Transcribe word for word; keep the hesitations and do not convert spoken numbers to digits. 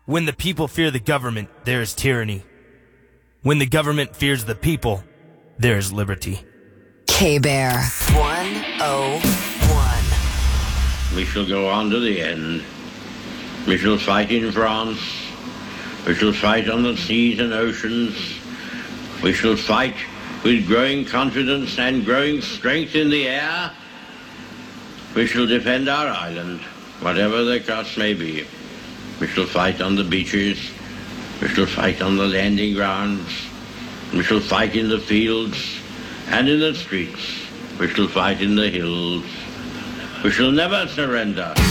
When the people fear the government, there is tyranny. When the government fears the people, there is liberty. K-Bear. one oh one. We shall go on to the end. We shall fight in France. We shall fight on the seas and oceans. We shall fight with growing confidence and growing strength in the air. We shall defend our island, whatever the cost may be. We shall fight on the beaches. We shall fight on the landing grounds. We shall fight in the fields and in the streets. We shall fight in the hills. We shall never surrender.